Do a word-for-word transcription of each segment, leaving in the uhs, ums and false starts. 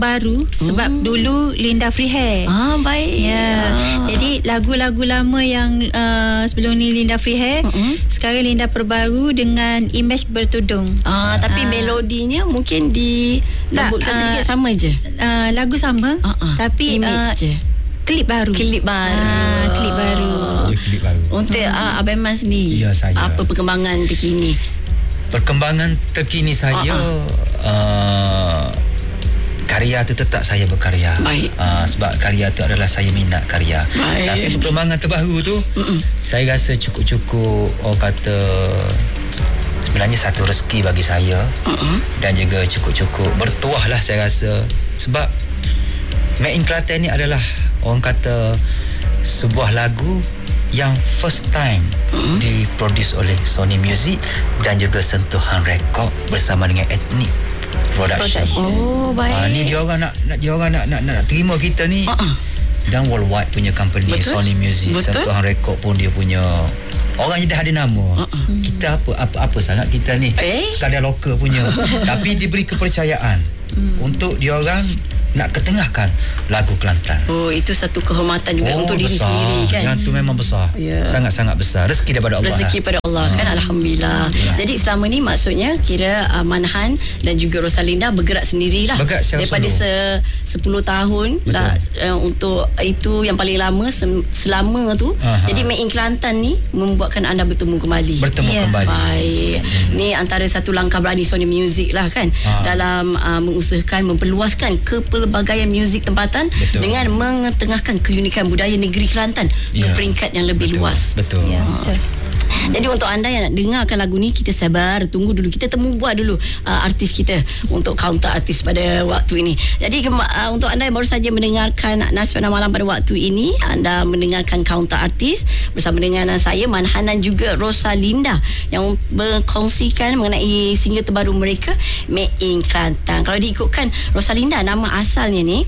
baru sebab hmm. dulu Linda Freehair. Ah, baik. Ya. Ah. Jadi lagu-lagu lama yang uh, sebelum ni Linda Freehair, mm-hmm. sekarang Linda perbaru dengan image bertudung. Ah, tapi ah. melodinya mungkin di lembutkan uh, sedikit sama je. Uh, lagu sama, uh-uh. tapi image uh, je. Klip baru. Klip baru. Ah, klip baru. Ya, klip baru. Untuk hmm. uh, Abang Man sendiri, ya, saya. apa perkembangan terkini? Perkembangan terkini saya, uh-uh. uh, karya tu tetap saya berkarya. Baik. Uh, sebab karya tu adalah saya minat karya. Baik. Tapi perkembangan terbaru tu, Mm-mm. saya rasa cukup-cukup orang kata sebenarnya satu rezeki bagi saya. Uh-uh. Dan juga cukup-cukup bertuah lah saya rasa. Sebab Made in Kelantan ni adalah orang kata sebuah lagu yang first time uh-huh. diproduce oleh Sony Music dan juga Sentuhan Rekod bersama dengan Ethnic Production. Oh, baik. Ah, ni dia orang nak, nak dia orang nak nak, nak, nak terima kita ni. Uh-huh. Dan worldwide punya company. Betul? Sony Music, Betul? Sentuhan Rekod pun dia punya orang yang dah ada nama. Uh-uh. Kita apa apa apa sangat kita ni. Eh? Sekadar lokal punya. Tapi diberi kepercayaan hmm. untuk dia orang nak ketengahkan lagu Kelantan. Oh, itu satu kehormatan juga oh, untuk diri besar. sendiri kan. Yang tu memang besar. Yeah. Sangat-sangat besar. Rezeki daripada Allah. Rezeki pada Allah ha. kan, alhamdulillah. Itulah. Jadi selama ni maksudnya kira uh, Manhan dan juga Rosalinda bergerak sendirilah. Bergerak secara daripada se- sepuluh tahun lah, uh, untuk itu yang paling lama se- selama tu. Aha. Jadi Made in Kelantan ni membuatkan anda bertemu kembali. Bertemu yeah. kembali. Baik. Hmm. Ni antara satu langkah berani Sony Music lah kan ha. dalam uh, mengusahakan memperluaskan kepelbagaian muzik tempatan. Betul. Dengan mengetengahkan keunikan budaya negeri Kelantan ya. ke peringkat yang lebih betul. luas. Betul. Ya, betul. Jadi untuk anda yang nak dengarkan lagu ni, kita sabar, tunggu dulu, kita temu buat dulu uh, artis kita untuk counter artis pada waktu ini. Jadi uh, untuk anda yang baru saja mendengarkan Nasional Malam pada waktu ini, anda mendengarkan counter artis bersama dengan saya Manhan dan juga Rosalinda yang berkongsikan mengenai single terbaru mereka Made in Kelantan. Kalau diikutkan Rosalinda, nama asalnya ni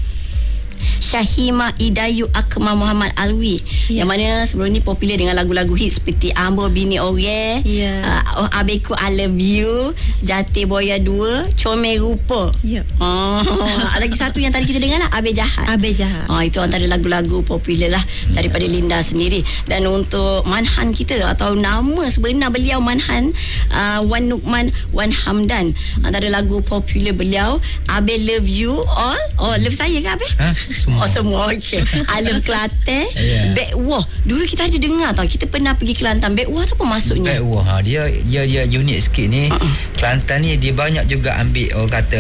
Syahima Idayu Akmal Muhammad Alwi, yeah. yang mana sebelum ni popular dengan lagu-lagu hit seperti Ambo Bini Ore, yeah. uh, Oh Abeku I Love You, Jati Boya dua, Comel Rupa. Yep. Oh, lagi satu yang tadi kita dengar lah, Abe Jahat. Abe Jahat. Oh, itu antara lagu-lagu popular lah daripada Linda sendiri. Dan untuk Manhan kita atau nama sebenar beliau Manhan uh, Wan Nukman Wan Hamdan, antara lagu popular beliau Abe Love You All. Oh, love saya ke Abe? Ha? Semua. Oh, semua. Okey. I Love Kelantan. Yeah. Backwah. Dulu kita ada dengar tau. Kita pernah pergi Kelantan. Backwah tu apa maksudnya? Backwah. Ha, dia dia dia unik sikit ni. Uh-uh. Kelantan ni dia banyak juga ambil orang kata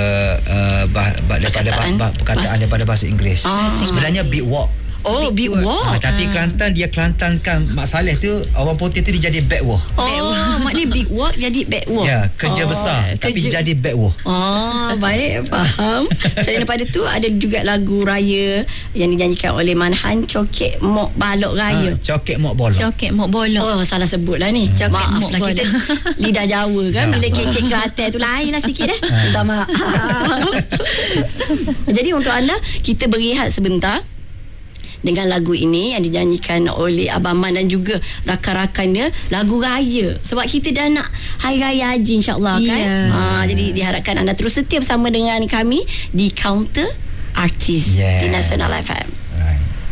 uh, bah, bah, daripada perkataan, bah, bah, perkataan Bas- daripada bahasa Inggeris. Uh-huh. Sebenarnya big walk. Oh, big walk. Ha, tapi Kelantan dia Kelantankan Mak Saleh tu, orang putih tu dia jadi backwah. Oh, maknanya big walk jadi backwah. Ya, kerja oh, besar kerja. Tapi jadi backwah. Oh, baik, faham. Selain daripada tu ada juga lagu raya yang dinyanyikan oleh Manhan, Cokek Mok Balok Raya. Ha, Cokek Mok Bolok. Cokek Mok Bolok. Oh, salah sebut lah ni. Cokek Maaf Mok lah, kita lidah Jawa kan. Jawa. Bila kecek Kelantan tu lain lah sikit dah. Minta maaf. Jadi untuk anda, kita berehat sebentar dengan lagu ini yang dinyanyikan oleh Abang Man dan juga rakan-rakannya, lagu raya. Sebab kita dah nak Hari Raya Haji insya-Allah kan. Yeah. Ha, jadi diharapkan anda terus setia bersama dengan kami di Counter Artis yeah. di Nasional F M.